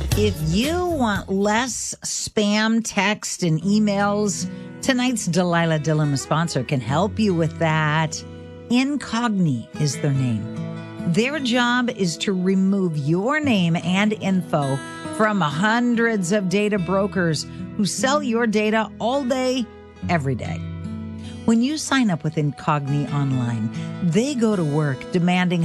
If you want less spam text and emails, tonight's Delilah Dillon sponsor can help you with that. Incogni is their name. Their job is to remove your name and info from hundreds of data brokers who sell your data all day, every day. When you sign up with Incogni online, they go to work demanding